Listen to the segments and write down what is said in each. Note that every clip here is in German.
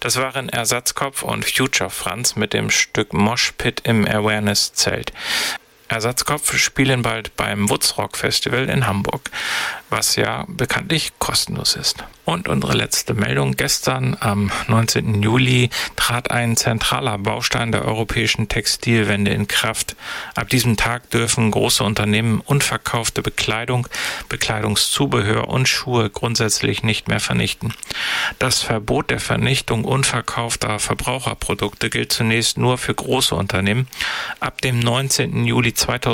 Das waren Ersatzkopf und Future Franz mit dem Stück Mosh Pit im Awareness-Zelt. Ersatzkopf spielen bald beim Woodstock Festival in Hamburg, was ja bekanntlich kostenlos ist. Und unsere letzte Meldung: Gestern, am 19. Juli, trat ein zentraler Baustein der europäischen Textilwende in Kraft. Ab diesem Tag dürfen große Unternehmen unverkaufte Bekleidung, Bekleidungszubehör und Schuhe grundsätzlich nicht mehr vernichten. Das Verbot der Vernichtung unverkaufter Verbraucherprodukte gilt zunächst nur für große Unternehmen, ab dem 19. Juli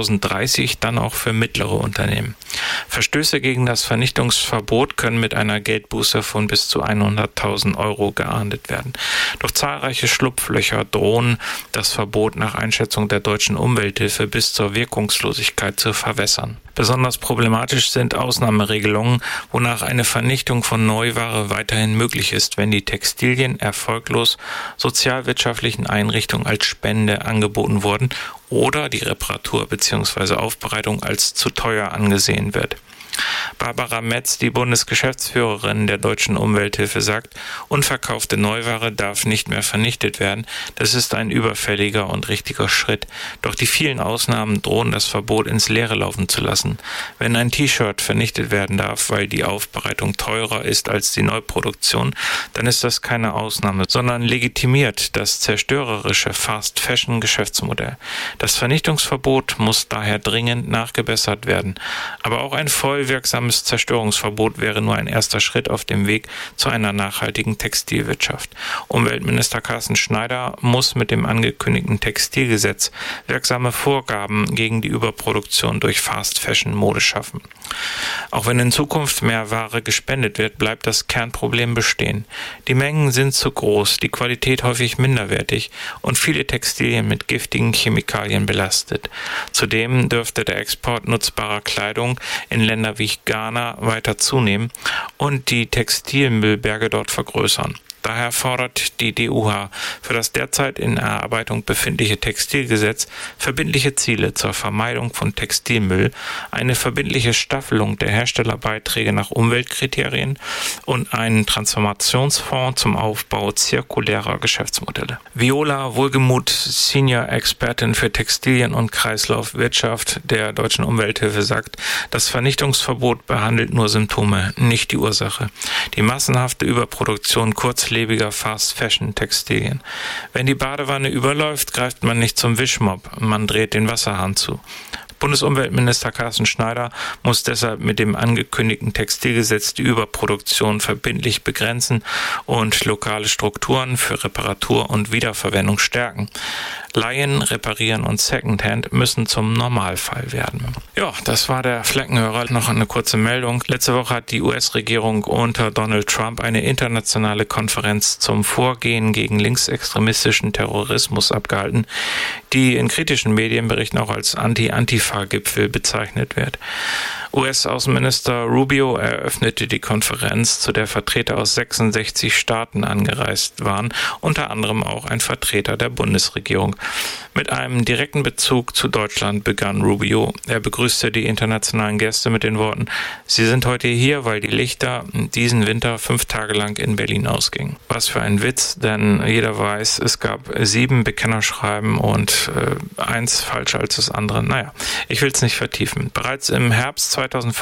2030 dann auch für mittlere Unternehmen. Verstöße gegen das Vernichtungsverbot können mit einer Geldbuße von bis zu 100.000 Euro geahndet werden. Doch zahlreiche Schlupflöcher drohen, das Verbot nach Einschätzung der deutschen Umwelthilfe bis zur Wirkungslosigkeit zu verwässern. Besonders problematisch sind Ausnahmeregelungen, wonach eine Vernichtung von Neuware weiterhin möglich ist, wenn die Textilien erfolglos sozialwirtschaftlichen Einrichtungen als Spende angeboten wurden oder die Reparatur bzw. Aufbereitung als zu teuer angesehen wird. Barbara Metz, die Bundesgeschäftsführerin der Deutschen Umwelthilfe, sagt, unverkaufte Neuware darf nicht mehr vernichtet werden. Das ist ein überfälliger und richtiger Schritt. Doch die vielen Ausnahmen drohen das Verbot ins Leere laufen zu lassen. Wenn ein T-Shirt vernichtet werden darf, weil die Aufbereitung teurer ist als die Neuproduktion, dann ist das keine Ausnahme, sondern legitimiert das zerstörerische Fast-Fashion-Geschäftsmodell. Das Vernichtungsverbot muss daher dringend nachgebessert werden. Aber auch ein wirksames Zerstörungsverbot wäre nur ein erster Schritt auf dem Weg zu einer nachhaltigen Textilwirtschaft. Umweltminister Carsten Schneider muss mit dem angekündigten Textilgesetz wirksame Vorgaben gegen die Überproduktion durch Fast-Fashion-Mode schaffen. Auch wenn in Zukunft mehr Ware gespendet wird, bleibt das Kernproblem bestehen. Die Mengen sind zu groß, die Qualität häufig minderwertig und viele Textilien mit giftigen Chemikalien belastet. Zudem dürfte der Export nutzbarer Kleidung in Länder wie Ghana weiter zunehmen und die Textilmüllberge dort vergrößern. Daher fordert die DUH für das derzeit in Erarbeitung befindliche Textilgesetz verbindliche Ziele zur Vermeidung von Textilmüll, eine verbindliche Staffelung der Herstellerbeiträge nach Umweltkriterien und einen Transformationsfonds zum Aufbau zirkulärer Geschäftsmodelle. Viola Wohlgemuth, Senior-Expertin für Textilien und Kreislaufwirtschaft der Deutschen Umwelthilfe, sagt, das Vernichtungsverbot behandelt nur Symptome, nicht die Ursache. Die massenhafte Überproduktion kurzlebiger Fast-Fashion-Textilien. Wenn die Badewanne überläuft, greift man nicht zum Wischmopp, man dreht den Wasserhahn zu. Bundesumweltminister Carsten Schneider muss deshalb mit dem angekündigten Textilgesetz die Überproduktion verbindlich begrenzen und lokale Strukturen für Reparatur und Wiederverwendung stärken. Leihen, Reparieren und Secondhand müssen zum Normalfall werden. Ja, das war der Fleckenhörer. Noch eine kurze Meldung. Letzte Woche hat die US-Regierung unter Donald Trump eine internationale Konferenz zum Vorgehen gegen linksextremistischen Terrorismus abgehalten, die in kritischen Medienberichten auch als Anti-Antifa-Gipfel bezeichnet wird. US-Außenminister Rubio eröffnete die Konferenz, zu der Vertreter aus 66 Staaten angereist waren, unter anderem auch ein Vertreter der Bundesregierung. Mit einem direkten Bezug zu Deutschland begann Rubio. Er begrüßte die internationalen Gäste mit den Worten: Sie sind heute hier, weil die Lichter diesen Winter 5 Tage lang in Berlin ausgingen. Was für ein Witz, denn jeder weiß, es gab 7 Bekennerschreiben und eins falscher als das andere. Naja, ich will es nicht vertiefen. Bereits im Herbst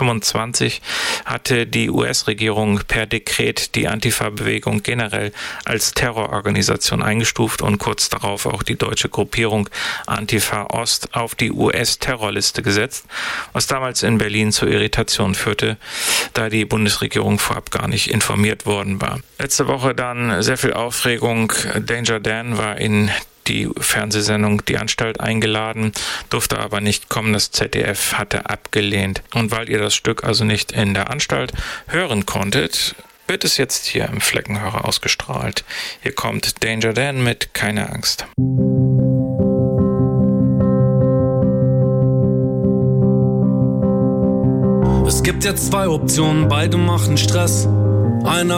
2025 hatte die US-Regierung per Dekret die Antifa-Bewegung generell als Terrororganisation eingestuft und kurz darauf auch die deutsche Gruppierung Antifa Ost auf die US-Terrorliste gesetzt, was damals in Berlin zur Irritation führte, da die Bundesregierung vorab gar nicht informiert worden war. Letzte Woche dann sehr viel Aufregung. Danger Dan war in die Fernsehsendung Die Anstalt eingeladen, durfte aber nicht kommen. Das ZDF hatte abgelehnt. Und weil ihr das Stück also nicht in der Anstalt hören konntet, wird es jetzt hier im Fleckenhörer ausgestrahlt. Hier kommt Danger Dan mit Keine Angst. Es gibt jetzt 2 Optionen, beide machen Stress. Einer